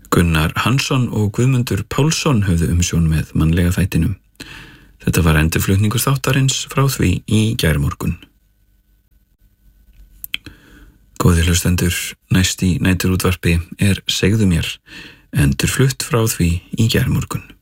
Gunnar Hansson og Guðmundur Pálsson höfðu umsjón með mannlega þættinum. Þetta var endurflutningur þáttarins frá því í gærmorgun. Góðir hlustendur, næst í næturútvarpi Segðu mér, endurflutt frá því í gærmorgun.